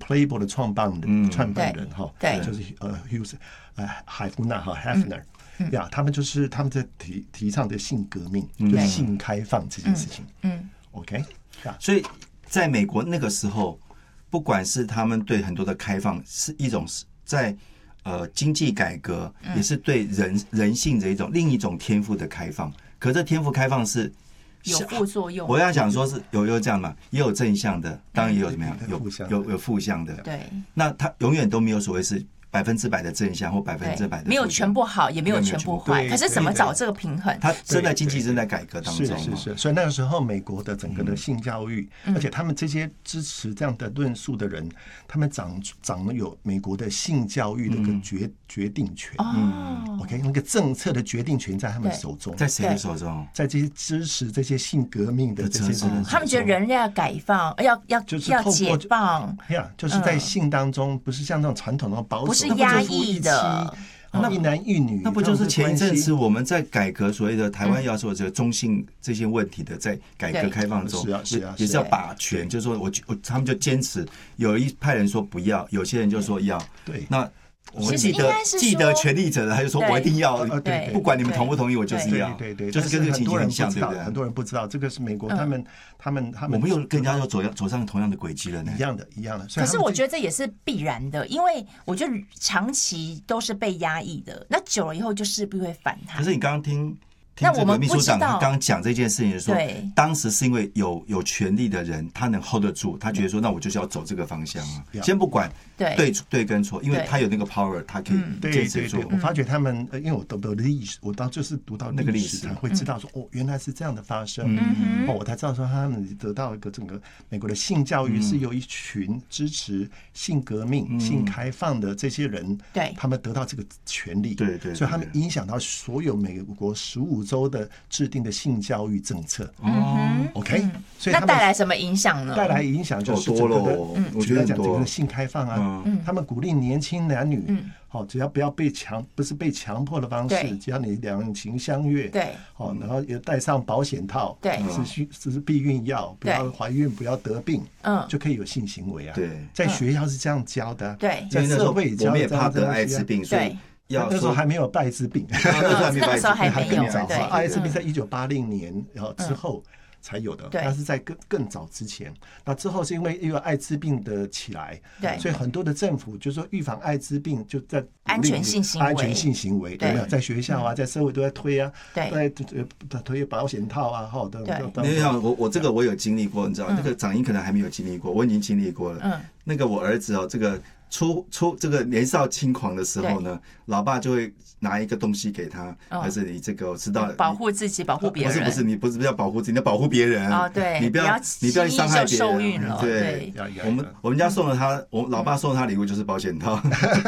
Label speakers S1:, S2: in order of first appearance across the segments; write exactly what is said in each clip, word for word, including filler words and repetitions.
S1: Playboy 的创办人、嗯、创办人哈，
S2: 对，
S1: 就是呃 Hughes 呃海夫纳哈 Hefner。嗯呀，他们就是他们在提提倡的性革命，嗯、就是性开放这件事情。嗯, 嗯 ，OK，
S3: 所以在美国那个时候，不管是他们对很多的开放，是一种在呃经济改革，也是对人人性的一种另一种天赋的开放。可这天赋开放是
S2: 有副作用。
S3: 我要讲说是有有这样嘛，也有正向的，当然也有怎么样，有有有负向的。
S2: 对，
S3: 那它永远都没有所谓是百分之百的正向或百分之百的，
S2: 没有全部好，也没有全部坏。可是怎么找这个平衡？
S3: 它正在经济正在改革当中，
S1: 是是是。所以那个时候，美国的整个的性教育，嗯、而且他们这些支持这样的论述的人，他们掌掌了有美国的性教育的一个决、嗯、决定权。哦 ，OK， 那个政策的决定权在他们手中，
S3: 在谁的手中？
S1: 在这些支持这些性革命的这些人、
S2: 哦，他们觉得人要改放，要要
S1: 就是
S2: 要解放，
S1: 呀，就是在性当中，嗯、不是像那种传统的保守。
S2: 是压抑的，
S1: 那一男一女，
S3: 那不就是前一阵子我们在改革所谓的台湾要说这个中性这些问题的，在改革开放中，
S1: 是啊是啊，
S3: 也是要把权，就是说我我他们就坚持，有一派人说不要，有些人就说要，
S1: 对，
S3: 那。我记得记得权力者的，他就说我一定要，不管你们同不同意，我就是要，
S1: 对对，
S3: 就是跟这个情形很像，对不对？
S1: 很多人不知道，这个是美国他们他们他们，
S3: 我们又跟人家又走走上同样的轨迹了呢，
S1: 一样的，一样的。
S2: 可是我觉得这也是必然的，因为我觉得长期都是被压抑的，那久了以后就势必会反弹。
S3: 可是你刚刚听。那我们秘书长他刚刚讲这件事情的时候，当时是因为有有权力的人，他能 hold 得住，他觉得说，那我就是要走这个方向啊。先不管对对跟错，因为他有那个 power， 他可以坚持做。
S1: 我发觉他们，因为我读的历史，我到就是读到
S3: 那个历史，
S1: 才会知道说，哦，原来是这样的发生。哦，我才知道说，他们得到一个整个美国的性教育是由一群支持性革命、性开放的这些人，
S2: 对，
S1: 他们得到这个权利，
S3: 对对，
S1: 所以他们影响到所有美国十五州的制定的性教育政策。
S2: 哦
S1: ，OK， 所以
S2: 那带来什么影响呢？
S1: 带来影响就是
S3: 多了，
S1: 我觉得讲整个性开放啊，他们鼓励年轻男女，好，只要不要被强，不是被强迫的方式，只要你两情相悦，
S2: 对，
S1: 好，然后也带上保险套，
S2: 对，
S1: 是是是避孕药，不要怀孕，不要得病，嗯，就可以有性行为啊。
S3: 对，
S1: 在学校是这样教的，
S2: 对，
S1: 在社会
S3: 我们也怕得艾滋病，所以。
S1: 那时候还没有艾滋病，
S2: 那时候还没有。
S1: 艾滋病在一九八零年然后之后才有的，但是在更更早之前。那之后是因为因为艾滋病的起来，
S2: 对，
S1: 所以很多的政府就说预防艾滋病就在
S2: 安全性行为，
S1: 安全性行为，对，在学校啊，在社会都在推啊，
S2: 对，
S1: 在推保险套啊，哈，对。
S3: 没有，我我这个我有经历过，你知道，那个长英可能还没有经历过，我已经经历过了。嗯，那个我儿子哦，这个。出出这个年少轻狂的时候呢，老爸就会拿一个东西给他，但是你这个我知道
S2: 保护自己，保护别人，
S3: 不是不是，你不是要保护自己，你要保护别人
S2: 啊，对，
S3: 你不要你不要伤害别人，
S2: 对，
S3: 我们我们家送了他，我老爸送了他礼物就是保险套，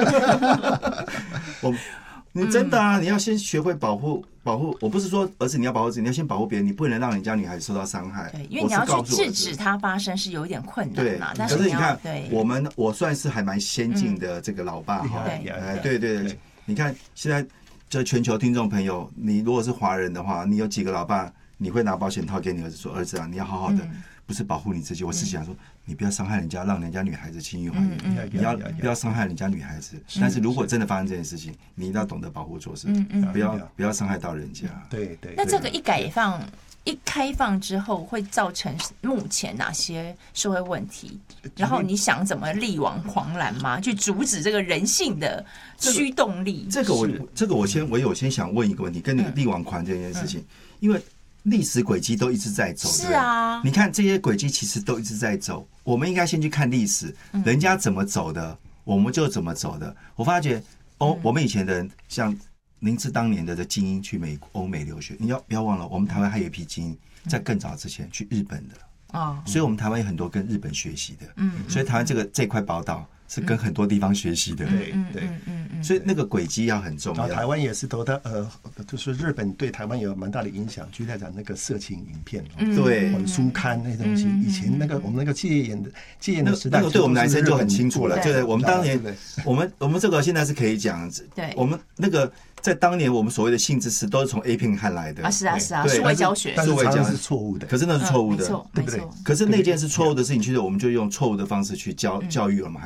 S3: 我。你真的啊！你要先学会保护保护。我不是说儿子你要保护自己，你要先保护别人，你不能让人家女孩子受到伤害。
S2: 对，因为你要去制止它发生是有一点困难嘛。
S3: 对，可是你看，我们我算是还蛮先进的这个老爸哈。对对对，你看现在这全球听众朋友，你如果是华人的话，你有几个老爸，你会拿保险套给你儿子说：“儿子啊，你要好好的。”不是保护你自己，我是想说，你不要伤害人家，让人家女孩子轻易怀孕。你要不要伤害人家女孩子？但是如果真的发生这件事情，你一定要懂得保护措施，不要不要伤害到人家。
S1: 对对。
S2: 那这个一改放、一开放之后，会造成目前哪些社会问题？然后你想怎么力挽狂澜吗？去阻止这个人性的驱动力？
S3: 这个我这个我先我有先想问一个问题，跟你力挽狂这件事情，因为。历史轨迹都一直在走，
S2: 是啊，
S3: 你看这些轨迹其实都一直在走。我们应该先去看历史，人家怎么走的，我们就怎么走的。我发觉哦，我们以前的人，像您是当年的精英去美欧美留学，你要不要忘了，我们台湾还有一批精英，在更早之前去日本的啊，所以我们台湾有很多跟日本学习的，嗯，所以台湾这个这块宝岛。是跟很多地方学习的，
S1: 对对，
S3: 所以那个轨迹要很重要。
S1: 台湾也是都的，呃，就是日本对台湾有蛮大的影响。举例来讲，那个色情影片，
S3: 对，
S1: 书刊那些东西，以前那个我们那个戒严的戒严的时代，
S3: 那个对我们男生就很清楚了。对，我们当年，我们我们这个现在是可以讲，
S2: 对，
S3: 我们那个。在当年，我们所谓的性知识都是从 A 片看来的
S2: 啊，是啊是啊，数位教学，
S1: 数位教学是错误的，
S3: 可是那是错误的，
S2: 对不
S3: 对？可是那件是错误的事情，其实我们就用错误的方式去教教育我们孩